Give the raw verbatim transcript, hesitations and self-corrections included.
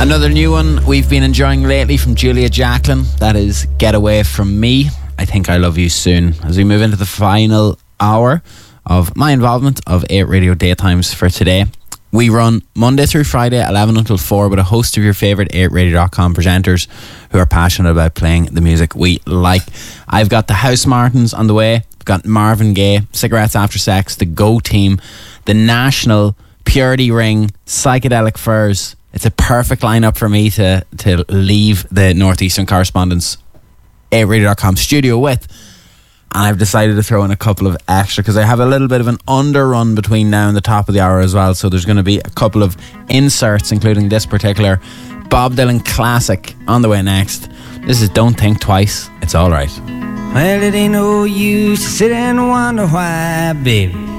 Another new one we've been enjoying lately from Julia Jacklin. That is Get Away From Me. I Think I Love You Soon. As we move into the final hour of my involvement of eight Radio Daytimes for today. We run Monday through Friday, eleven until four, with a host of your favourite eight radio dot com presenters who are passionate about playing the music we like. I've got the House Martins on the way. I've got Marvin Gaye, Cigarettes After Sex, the Go Team, the National, Purity Ring, Psychedelic Furs. It's a perfect lineup for me to, to leave the Northeastern Correspondence eight radio dot com studio with. And I've decided to throw in a couple of extra because I have a little bit of an underrun between now and the top of the hour as well. So there's going to be a couple of inserts, including this particular Bob Dylan classic on the way next. This is Don't Think Twice, It's Alright. Well, it ain't no use to sit and wonder why, baby.